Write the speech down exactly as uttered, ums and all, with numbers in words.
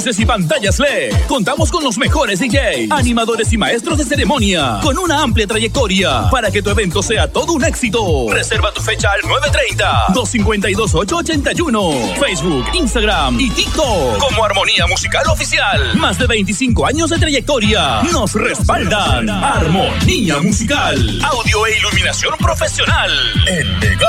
luces y pantallas L E D. Contamos con los mejores D Js, animadores y maestros de ceremonia, con una amplia trayectoria para que tu evento sea todo un éxito. Reserva tu fecha al nueve treinta, dos cinco dos, ocho ocho uno. Facebook, Instagram y TikTok como Armonía Musical Oficial. Más de veinticinco años de trayectoria nos respaldan. Armonía Musical. Audio e iluminación profesional. El